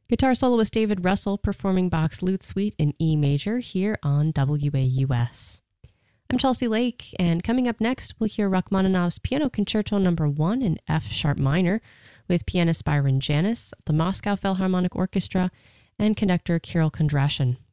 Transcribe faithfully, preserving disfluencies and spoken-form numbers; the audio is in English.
Guitar soloist David Russell performing Bach's Lute Suite in E major here on W A U S. I'm Chelsea Lake, and coming up next, we'll hear Rachmaninoff's Piano Concerto Number One in F sharp minor with pianist Byron Janis, the Moscow Philharmonic Orchestra, and conductor Kirill Kondrashin.